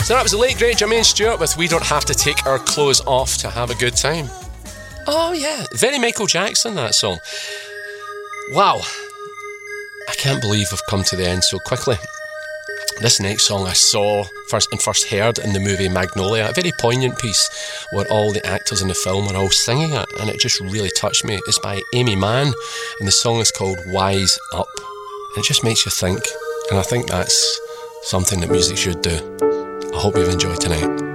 So that was the late great Jermaine Stewart with We Don't Have to Take Our Clothes Off to Have a Good Time. Oh yeah, very Michael Jackson, that song. Wow, I can't believe we've come to the end so quickly. This next song I saw first heard in the movie Magnolia, a very poignant piece where all the actors in the film are all singing it, and it just really touched me. It's by Amy Mann, and the song is called Wise Up, and it just makes you think, and I think that's something that music should do. I hope you've enjoyed tonight.